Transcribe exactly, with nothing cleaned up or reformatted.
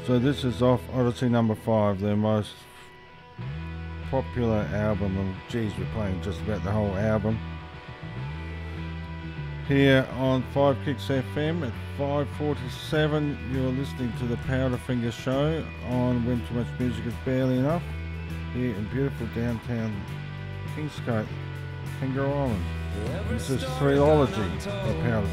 So this is off Odyssey number five, their most popular album, and geez, we're playing just about the whole album. Here on five Kicks F M at five forty-seven, you're listening to the Powderfinger Show on When Too Much Music Is Barely Enough, here in beautiful downtown Kingscote, Finger Island. This is Threeology of Powderfinger.